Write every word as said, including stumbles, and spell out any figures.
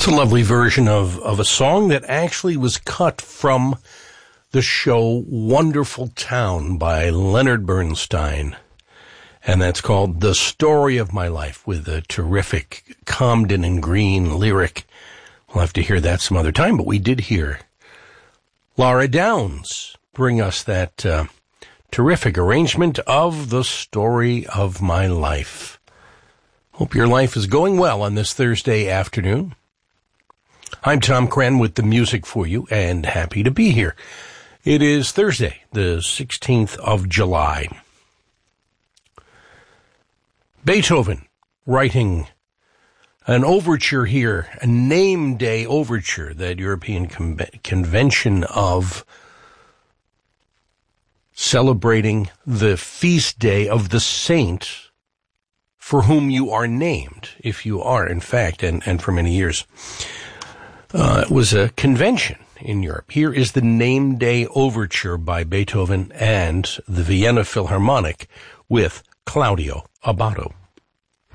It's a lovely version of, of a song that actually was cut from the show Wonderful Town by Leonard Bernstein. And that's called The Story of My Life, with a terrific Comden and Green lyric. We'll have to hear that some other time, but we did hear Laura Downs bring us that uh, terrific arrangement of The Story of My Life. Hope your life is going well on this Thursday afternoon. I'm Tom Crenn with the music for you, and happy to be here. It is Thursday, the sixteenth of July. Beethoven writing an overture here, a name day overture, that European con- convention of celebrating the feast day of the saint for whom you are named, if you are, in fact, and, and for many years. Uh, it was a convention in Europe. Here is the name day overture by Beethoven and the Vienna Philharmonic with Claudio Abbado.